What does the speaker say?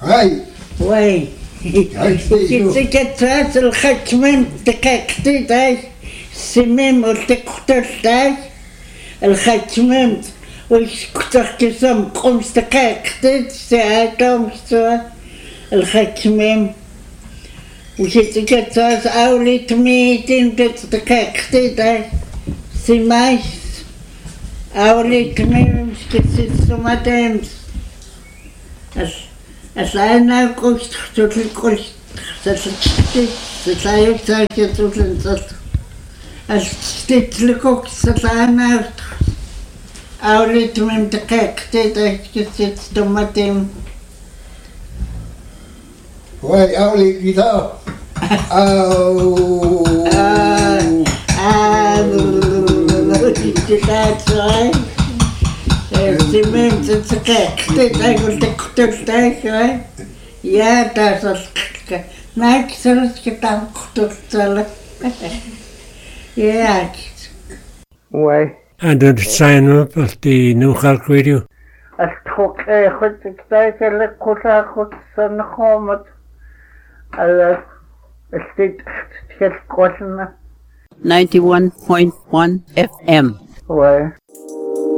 هاي وي كتات الختمم دقيقتي داي السميم والتقتل داي الختمم ويسكتر كسم قمس دقيقتي الساعة ومستوى الختمم وكتات أولي تميتين دقيقتي داي سمايس أولي تميم سكتت سماتيمس أنا قلت قلت أنا أوليت من دقيقتي تمتم وي أولي كذا سمين تتكاكتي قلت قتلتك يا تاسك ما كسرت كتاب قتلتك يا Why? And then sign up at the New Clark Radio. أشتخوك خد كتاك اللي قصا خد سنخومت على استيت تكت قوسنا 91.1 FM. Why?